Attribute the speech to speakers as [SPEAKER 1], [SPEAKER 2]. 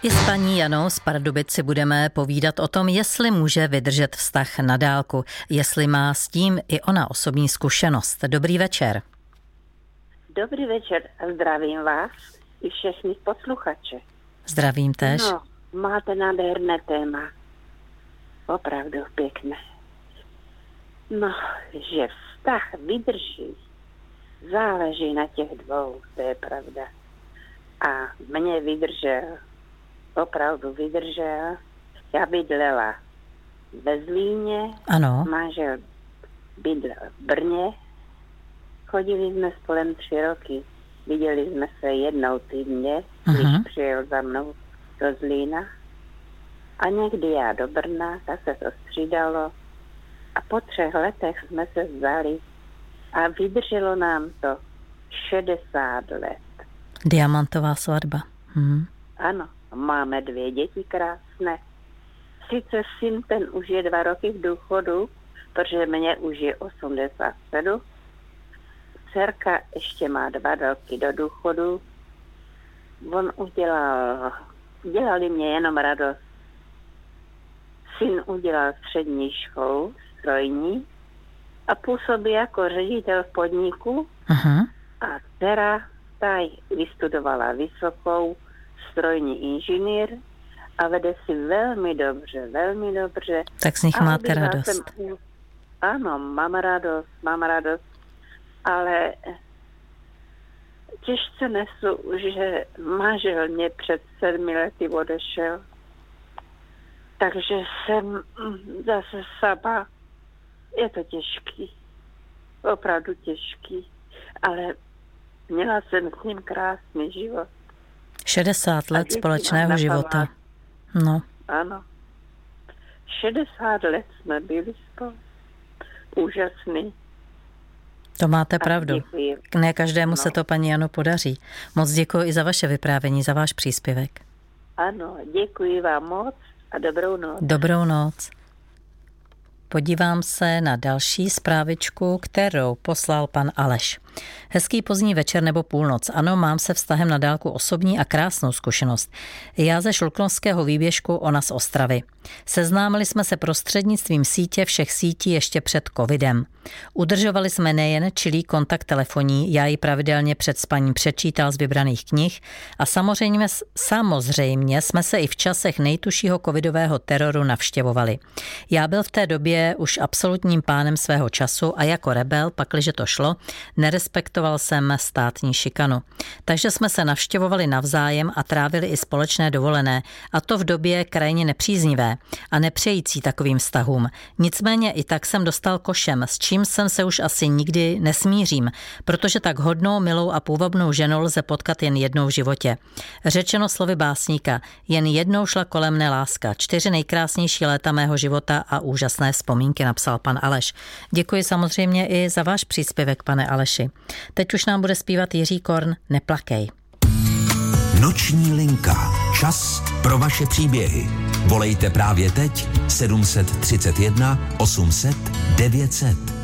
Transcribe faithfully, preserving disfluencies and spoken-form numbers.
[SPEAKER 1] I s paní Janou z Pardubic si budeme povídat o tom, jestli může vydržet vztah na dálku, jestli má s tím i ona osobní zkušenost. Dobrý večer.
[SPEAKER 2] Dobrý večer a zdravím vás i všechny posluchače.
[SPEAKER 1] Zdravím též.
[SPEAKER 2] No, máte nádherné téma. Opravdu pěkné. No, že vztah vydrží, záleží na těch dvou, to je pravda. A mě vydržel, opravdu vydržel. Já bydlela ve Zlíně,
[SPEAKER 1] ano.
[SPEAKER 2] Manžel bydlel v Brně. Chodili jsme spolem tři roky. Viděli jsme se jednou týdně, když uh-huh. přijel za mnou do Zlína. A někdy já do Brna, tak se to střídalo. A po třech letech jsme se vzali a vydrželo nám to šedesát let.
[SPEAKER 1] Diamantová svatba. Hmm.
[SPEAKER 2] Ano, máme dvě děti krásné. Sice syn ten už je dva roky v důchodu, protože mě už je osmdesát sedm. Dcerka ještě má dva roky do důchodu. On udělal, dělali mě jenom radost. Syn udělal střední školu, strojní, a působí jako ředitel v podniku.
[SPEAKER 1] Uh-huh.
[SPEAKER 2] A dcera ta vystudovala vysokou strojní inženýr a vede si velmi dobře, velmi dobře.
[SPEAKER 1] Tak z nich
[SPEAKER 2] a
[SPEAKER 1] máte radost. Jsem,
[SPEAKER 2] ano, mám radost, mám radost, ale těžce nesu, že manžel mě před sedmi lety odešel. Takže jsem zase sama. Je to těžký, opravdu těžký, ale měla jsem s ním krásný život.
[SPEAKER 1] šedesát let společného života. No.
[SPEAKER 2] Ano. šedesát let jsme byli spolu. Úžasný.
[SPEAKER 1] To máte pravdu.
[SPEAKER 2] Děkuji.
[SPEAKER 1] Ne každému
[SPEAKER 2] no.
[SPEAKER 1] se to, paní Jano, podaří. Moc děkuji i za vaše vyprávění, za váš příspěvek.
[SPEAKER 2] Ano, děkuji vám moc a dobrou noc.
[SPEAKER 1] Dobrou noc. Podívám se na další zprávičku, kterou poslal pan Aleš. Hezký pozdní večer nebo půlnoc. Ano, mám se vztahem na dálku osobní a krásnou zkušenost. Já ze Šluknovského výběžku, ona z Ostravy. Seznámili jsme se prostřednictvím sítě všech sítí ještě před covidem. Udržovali jsme nejen čilý kontakt telefonní, já ji pravidelně před spaním přečítal z vybraných knih a samozřejmě, samozřejmě jsme se i v časech nejtušího covidového teroru navštěvovali. Já byl v té době už absolutním pánem svého času a jako rebel, pakliže to šlo, nerespektoval jsem státní šikanu. Takže jsme se navštěvovali navzájem a trávili i společné dovolené, a to v době krajně nepříznivé a nepřející takovým vztahům. Nicméně i tak jsem dostal košem, s čím jsem se už asi nikdy nesmířím, protože tak hodnou, milou a půvabnou ženu lze potkat jen jednou v životě. Řečeno slovy básníka, jen jednou šla kolem mne láska, čtyři nejkrásnější léta mého života a úžasné vzpomínky, napsal pan Aleš. Děkuji samozřejmě i za váš příspěvek, pane Aleši. Teď už nám bude zpívat Jiří Korn Neplakej.
[SPEAKER 3] Noční linka. Čas pro vaše příběhy. Volejte právě teď sedm set třicet jedna osm set devět set.